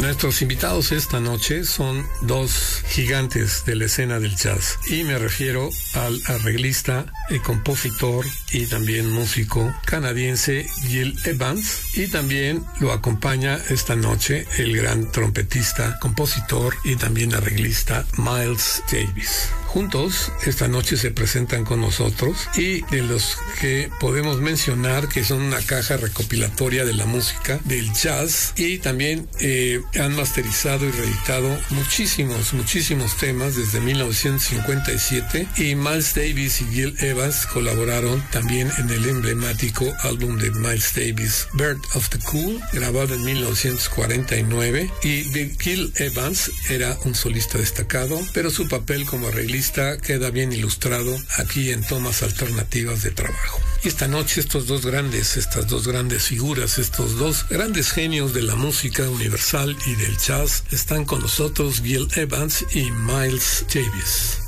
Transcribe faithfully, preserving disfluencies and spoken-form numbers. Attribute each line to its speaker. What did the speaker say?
Speaker 1: Nuestros invitados esta noche son dos gigantes de la escena del jazz, y me refiero al arreglista, el compositor y también músico canadiense Gil Evans, y también lo acompaña esta noche el gran trompetista, compositor y también arreglista Miles Davis. Juntos esta noche se presentan con nosotros, y de los que podemos mencionar que son una caja recopilatoria de la música del jazz, y también eh, han masterizado y reeditado muchísimos, muchísimos temas desde mil novecientos cincuenta y siete, y Miles Davis y Gil Evans colaboraron también en el emblemático álbum de Miles Davis, Bird of the Cool, grabado en mil novecientos cuarenta y nueve, y Gil Evans era un solista destacado, pero su papel como arreglista queda bien ilustrado aquí en tomas alternativas de trabajo. Y esta noche estos dos grandes, estas dos grandes figuras, estos dos grandes genios de la música universal y del jazz están con nosotros, Gil Evans y Miles Davis.